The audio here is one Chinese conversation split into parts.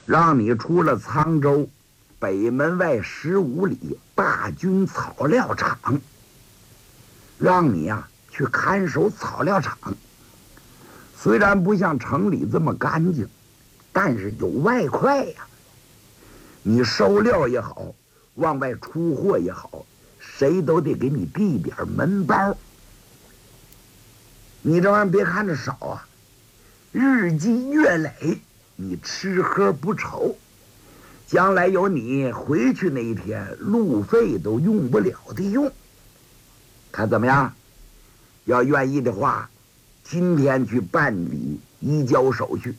让你出了沧州北门外15里大军草料场，让你去看守草料场。虽然不像城里这么干净，但是有外快呀。你收料也好，往外出货也好，谁都得给你递点门包。你这玩意儿别看着少啊，日积月累，你吃喝不愁。将来有你回去那一天，路费都用不了的用。看怎么样？要愿意的话，今天去办理移交手续。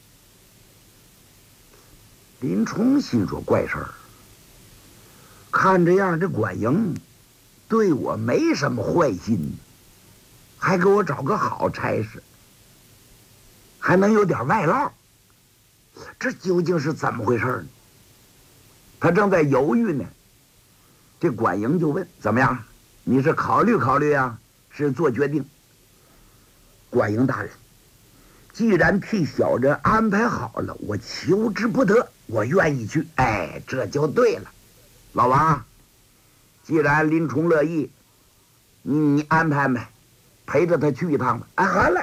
林冲心说怪事儿，看这样这管营对我没什么坏心，还给我找个好差事，还能有点外劳，这究竟是怎么回事呢？他正在犹豫呢，这管营就问：怎么样？你是考虑考虑啊，是做决定？管营大人，既然替小人安排好了，我求之不得，我愿意去。哎，这就对了。老王，既然林冲乐意，你安排安排，陪着他去一趟吧。哎，好了。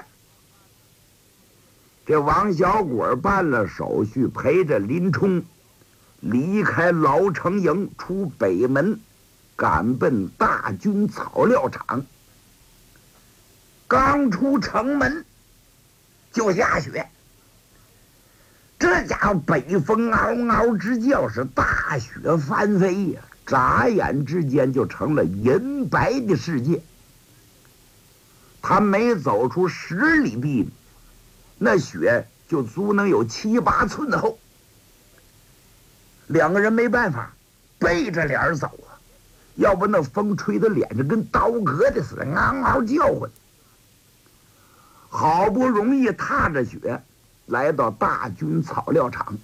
这王小果办了手续，陪着林冲离开老城营，出北门，赶奔大军草料场。刚出城门就下雪，这家伙北风嗷嗷直叫，是大雪翻飞呀！眨眼之间就成了银白的世界。他没走出10里地，那雪就足能有7、8寸厚。两个人没办法，背着脸走啊，要不那风吹得脸上跟刀割的似的，嗷嗷叫唤。好不容易踏着雪来到大军草料场。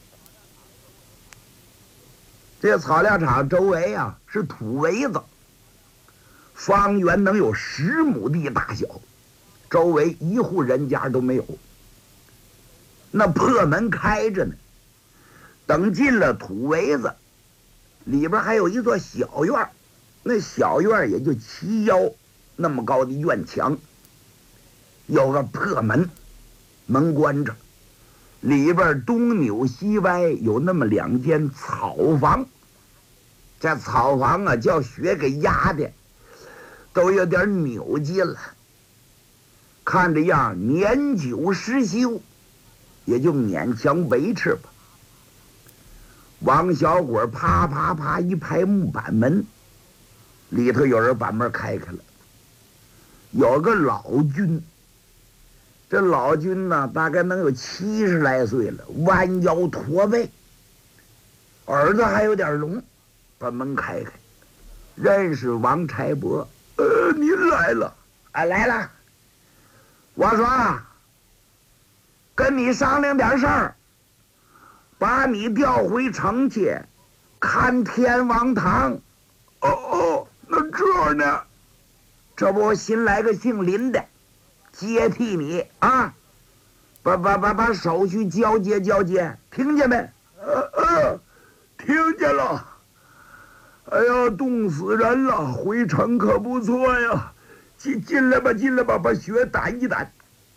这草料场周围是土围子，方圆能有10亩地大小，周围一户人家都没有。那破门开着呢，等进了土围子，里边还有一座小院，那小院也就齐腰那么高的院墙，有个破门，门关着，里边东扭西歪，有那么2间草房。这草房叫雪给压的都有点扭筋了，看这样年久失修，也就勉强维持吧。王小果啪啪啪一拍木板门，里头有人把门开开了，有个老军。这老军呢，大概能有70来岁了，弯腰驼背，耳朵还有点聋，把门开开，认识王差伯。您来了。哎，来了。我说跟你商量点事儿，把你调回城去看天王堂。那这呢？这不新来个姓林的接替你啊，把手续交接交接，听见没？听见了。哎呀，冻死人了！回城可不错呀，进来吧，进来吧，把雪掸一掸。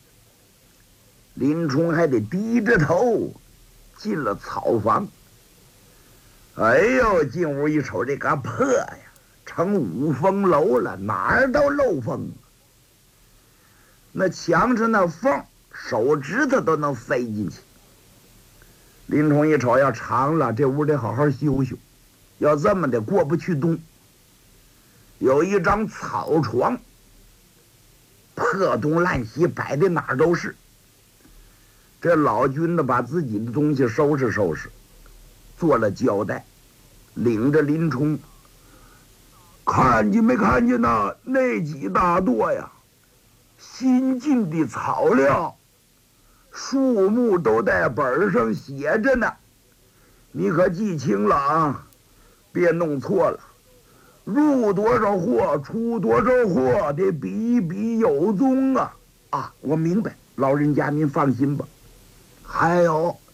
林冲还得低着头进了草房。哎呦，进屋一瞅，这个破呀，成5风楼了，哪儿都漏风。那墙上那缝，手指头都能塞进去。林冲一瞅，要长了，这屋得好好修修，要这么的过不去冬。有一张草床，破东烂西，摆的哪儿都是。这老军呢，把自己的东西收拾收拾，做了交代，领着林冲，看见没看见呐？那几大垛呀，新进的草料，数目都在本上写着呢，你可记清了啊，别弄错了。入多少货，出多少货，得笔笔有踪啊！我明白，老人家您放心吧。还有